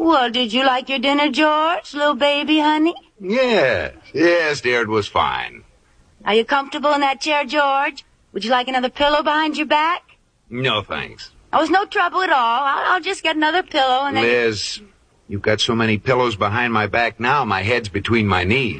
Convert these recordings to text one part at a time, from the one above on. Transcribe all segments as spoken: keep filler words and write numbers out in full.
Well, did you like your dinner, George, little baby, honey? Yes, yes, dear, it was fine. Are you comfortable in that chair, George? Would you like another pillow behind your back? No, thanks. Oh, it's no trouble at all. I'll, I'll just get another pillow and then... Liz, you've got so many pillows behind my back now, my head's between my knees.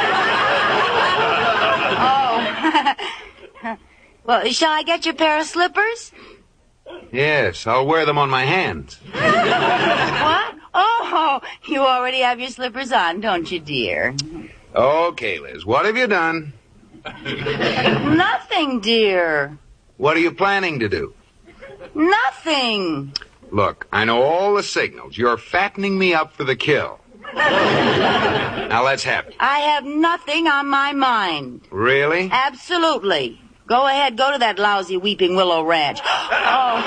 Oh. Well, shall I get you a pair of slippers? Yes, I'll wear them on my hands. What? Oh, you already have your slippers on, don't you, dear? Okay, Liz, what have you done? Nothing, dear. What are you planning to do? Nothing. Look, I know all the signals. You're fattening me up for the kill. Now let's have it. I have nothing on my mind. Really? Absolutely. Go ahead, go to that lousy Weeping Willow Ranch. Oh.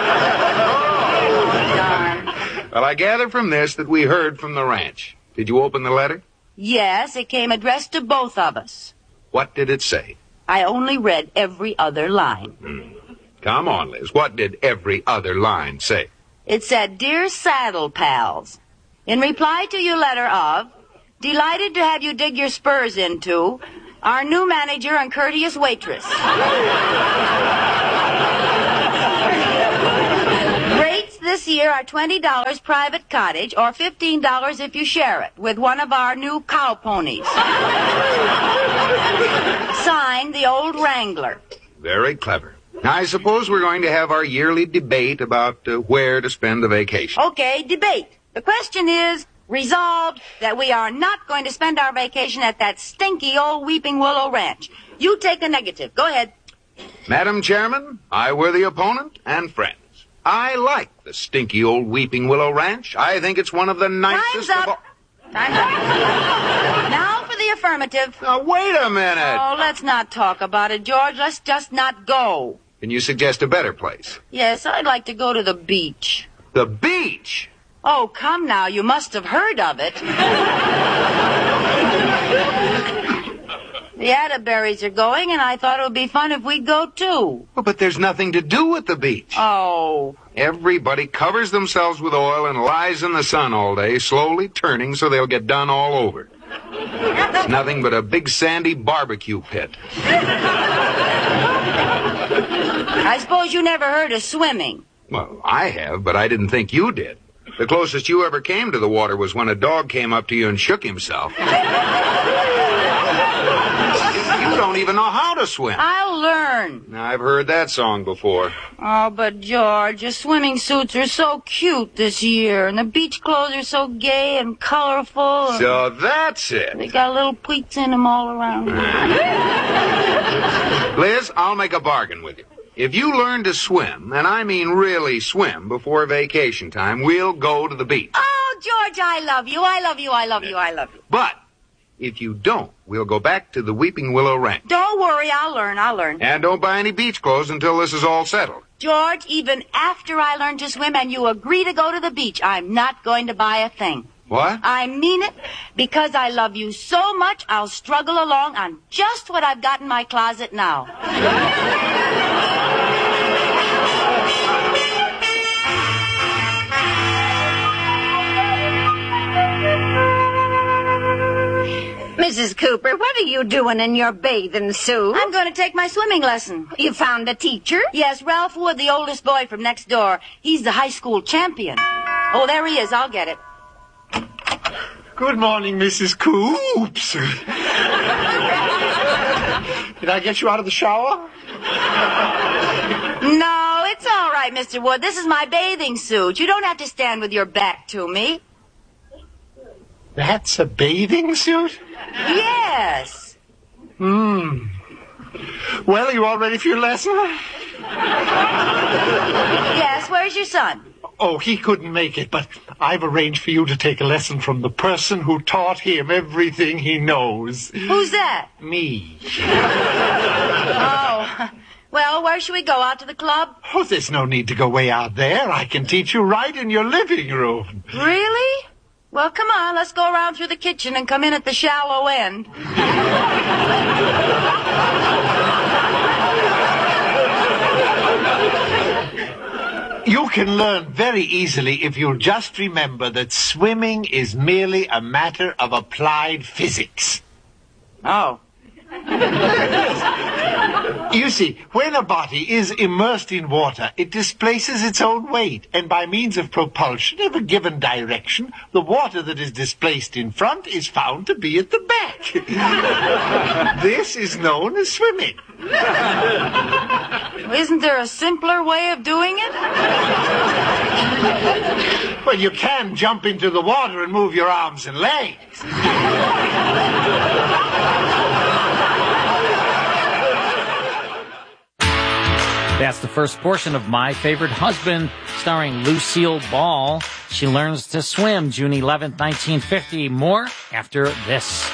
Darn. Well, I gather from this that we heard from the ranch. Did you open the letter? Yes, it came addressed to both of us. What did it say? I only read every other line. Hmm. Come on, Liz. What did every other line say? It said, Dear Saddle Pals, in reply to your letter of, delighted to have you dig your spurs into, our new manager and courteous waitress. Rates this year are twenty dollars private cottage or fifteen dollars if you share it with one of our new cow ponies. Signed, the Old Wrangler. Very clever. Now, I suppose we're going to have our yearly debate about uh, where to spend the vacation. Okay, debate. The question is, resolved that we are not going to spend our vacation at that stinky old Weeping Willow Ranch. You take a negative. Go ahead. Madam Chairman, I were the opponent and friends. I like the stinky old Weeping Willow Ranch. I think it's one of the nicest Time's of all... up. Time's up. Now for the affirmative. Now, wait a minute. Oh, let's not talk about it, George. Let's just not go. Can you suggest a better place? Yes, I'd like to go to the beach. The beach? Oh, come now. You must have heard of it. The Atterberries are going, and I thought it would be fun if we'd go, too. Well, but there's nothing to do at the beach. Oh. Everybody covers themselves with oil and lies in the sun all day, slowly turning so they'll get done all over. It's nothing but a big sandy barbecue pit. I suppose you never heard of swimming. Well, I have, but I didn't think you did. The closest you ever came to the water was when a dog came up to you and shook himself. You don't even know how to swim. I'll learn. Now, I've heard that song before. Oh, but George, your swimming suits are so cute this year, and the beach clothes are so gay and colorful. And so that's it. they got little pleats in them all around. Liz, I'll make a bargain with you. If you learn to swim, and I mean really swim, before vacation time, we'll go to the beach. Oh, George, I love you. I love you. I love you. I love you. But if you don't, we'll go back to the Weeping Willow Ranch. Don't worry. I'll learn. I'll learn. And don't buy any beach clothes until this is all settled. George, even after I learn to swim and you agree to go to the beach, I'm not going to buy a thing. What? I mean it. Because I love you so much, I'll struggle along on just what I've got in my closet now. Missus Cooper, what are you doing in your bathing suit? I'm going to take my swimming lesson. You found a teacher? Yes, Ralph Wood, the oldest boy from next door. He's the high school champion. Oh, there he is. I'll get it. Good morning, Missus Coops. Did I get you out of the shower? No, it's all right, Mister Wood. This is my bathing suit. You don't have to stand with your back to me. That's a bathing suit? Yes. Hmm. Well, are you all ready for your lesson? Yes, where's your son? Oh, he couldn't make it, but I've arranged for you to take a lesson from the person who taught him everything he knows. Who's that? Me. Oh. Well, where should we go? Out to the club? Oh, there's no need to go way out there. I can teach you right in your living room. Really? Well, come on, let's go around through the kitchen and come in at the shallow end. You can learn very easily if you'll just remember that swimming is merely a matter of applied physics. Oh. You see, when a body is immersed in water, it displaces its own weight, and by means of propulsion of a given direction, the water that is displaced in front is found to be at the back. This is known as swimming. Isn't there a simpler way of doing it? Well, you can jump into the water and move your arms and legs. That's the first portion of My Favorite Husband, starring Lucille Ball. She learns to swim June eleventh, nineteen fifty. More after this.